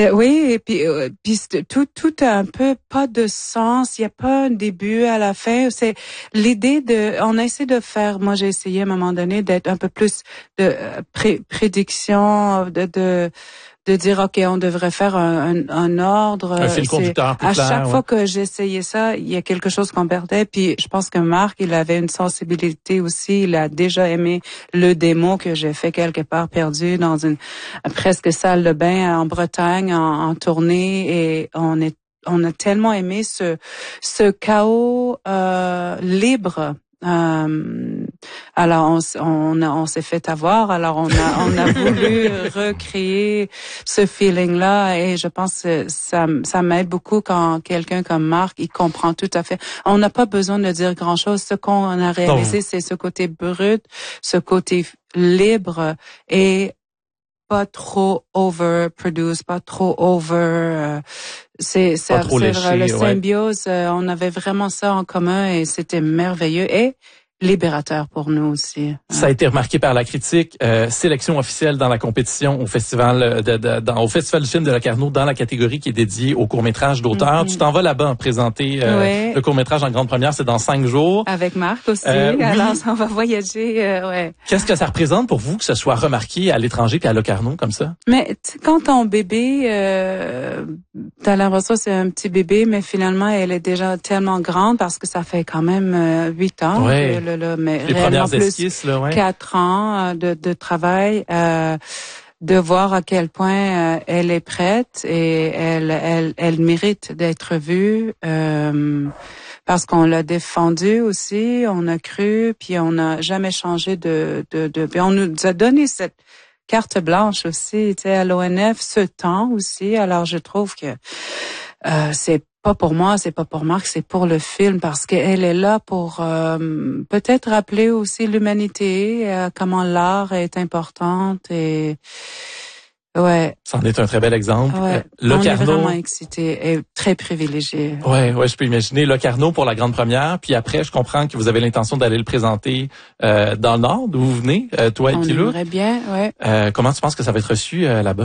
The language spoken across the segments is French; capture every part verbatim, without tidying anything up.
De, oui, et puis, euh, puis tout, tout a un peu pas de sens. Il y a pas un début à la fin. C'est l'idée de, on essaie de faire. Moi, j'ai essayé à un moment donné d'être un peu plus de euh, pré, prédiction, de, de de dire ok, on devrait faire un, un, un ordre. Un fil conducteur plus à clair, chaque ouais. fois que j'essayais ça, il y a quelque chose qu'on perdait. Puis je pense que Marc, il avait une sensibilité aussi. Il a déjà aimé le démo que j'ai fait quelque part perdu dans une presque salle de bain en Bretagne en, en tournée, et on est on a tellement aimé ce ce chaos euh, libre. Euh, alors on, on, a, on s'est fait avoir. Alors on a on a voulu recréer ce feeling-là, et je pense que ça ça m'aide beaucoup quand quelqu'un comme Marc, il comprend tout à fait. On n'a pas besoin de dire grand-chose. Ce qu'on a réalisé, non. c'est ce côté brut, ce côté libre et pas trop overproduce, pas trop over. Euh, c'est c'est, pas trop c'est léché, vrai, le ouais. symbiose. Euh, on avait vraiment ça en commun et c'était merveilleux et libérateur pour nous aussi. Ça a été remarqué par la critique. Euh, sélection officielle dans la compétition au festival de, de dans, au festival du film de Locarno dans la catégorie qui est dédiée au court-métrage d'auteur. Mm-hmm. Tu t'en vas là-bas présenter euh, oui. le court-métrage en grande première. C'est dans cinq jours. Avec Marc aussi. Euh, Alors, oui. on va voyager. Euh, ouais. Qu'est-ce que ça représente pour vous que ce soit remarqué à l'étranger puis à Locarno comme ça? Mais quand ton bébé, euh, t'as l'impression que c'est un petit bébé, mais finalement, elle est déjà tellement grande parce que ça fait quand même euh, huit ans. Ouais. Que, le, le, mais les premières esquisses, là, ouais. Quatre ans de, de travail, euh, de voir à quel point euh, elle est prête et elle, elle, elle mérite d'être vue. Euh, parce qu'on l'a défendu aussi, on a cru, puis on n'a jamais changé de, de, de, puis on nous a donné cette carte blanche aussi, tu sais, à l'O N F, ce temps aussi. Alors je trouve que euh, c'est pas pour moi, c'est pas pour Marc, c'est pour le film, parce qu'elle est là pour euh, peut-être rappeler aussi l'humanité, euh, comment l'art est importante et ouais. Ça en est un très bel exemple. Ouais. Locarno, on est vraiment excité et très privilégié. Ouais, ouais, je peux imaginer. Locarno pour la grande première, puis après, je comprends que vous avez l'intention d'aller le présenter euh, dans le Nord, d'où vous venez, euh, toi et Pilou. On aimerait bien, ouais. Euh, comment tu penses que ça va être reçu euh, là-bas?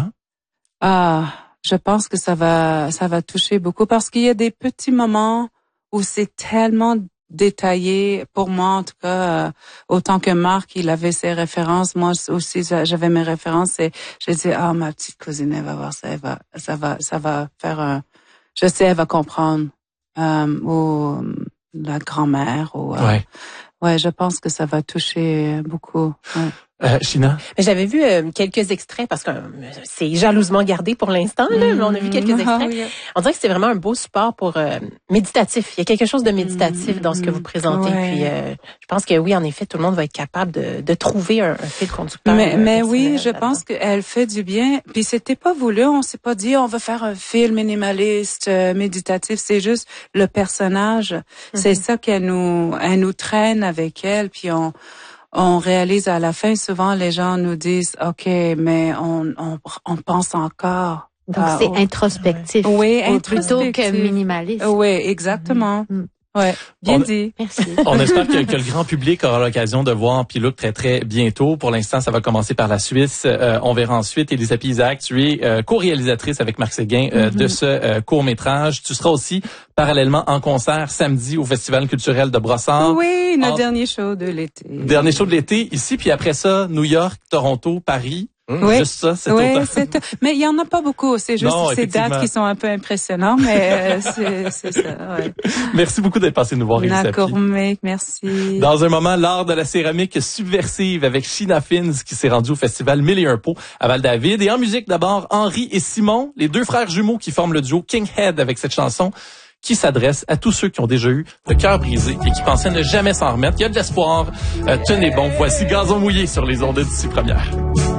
Ah, je pense que ça va, ça va toucher beaucoup parce qu'il y a des petits moments où c'est tellement détaillé. Pour moi, en tout cas, euh, autant que Marc, il avait ses références. Moi aussi, j'avais mes références et je disais, ah, ma petite cousine, elle va voir ça, elle va, ça va, ça va faire un, je sais, elle va comprendre. Euh, ou la grand-mère, ou, euh, ouais. ouais, je pense que ça va toucher beaucoup. Ouais. Euh, China? J'avais vu euh, quelques extraits parce que euh, c'est jalousement gardé pour l'instant, là, mais on a vu quelques extraits. On dirait que c'est vraiment un beau support pour euh, méditatif. Il y a quelque chose de méditatif dans ce que vous présentez. Ouais. Puis euh, je pense que oui, en effet, tout le monde va être capable de, de trouver un, un fil conducteur. Mais, euh, mais oui, je pense qu'elle fait du bien. Puis c'était pas voulu. On s'est pas dit on va faire un film minimaliste, euh, méditatif. C'est juste le personnage. Mm-hmm. C'est ça qu'elle nous, elle nous traîne avec elle. Puis on On réalise à la fin, souvent les gens nous disent, OK, mais on, on, on pense encore. Donc à, c'est au... introspectif. Oui, introspectif. Plutôt que minimaliste. Oui, exactement. Mm-hmm. Ouais, bien on, dit. Merci. On espère que, que le grand public aura l'occasion de voir Pilou très très bientôt. Pour l'instant, ça va commencer par la Suisse. Euh, on verra ensuite. Elisabeth Isaac, tu es euh, co-réalisatrice avec Marc Séguin euh, mm-hmm. de ce euh, court-métrage. Tu seras aussi parallèlement en concert samedi au Festival culturel de Brossard. Oui, notre en... dernier show de l'été. Dernier show de l'été ici, puis après ça, New York, Toronto, Paris. Mmh, oui, juste ça, c'est oui, autant. c'est mais il y en a pas beaucoup. C'est juste non, ces dates qui sont un peu impressionnantes, mais euh, c'est, c'est ça. Ouais. Merci beaucoup d'être passé nous voir, Elisabeth. Nakourmik, merci. Dans un moment, l'art de la céramique subversive avec Sheena Fins qui s'est rendu au festival Mille et un pots à Val-David. Et en musique d'abord, Henri et Simon, les deux frères jumeaux qui forment le duo King Head avec cette chanson qui s'adresse à tous ceux qui ont déjà eu le cœur brisé et qui pensaient ne jamais s'en remettre. Il y a de l'espoir. Euh, tenez bon, voici Gazon mouillé sur les ondes d'ici première.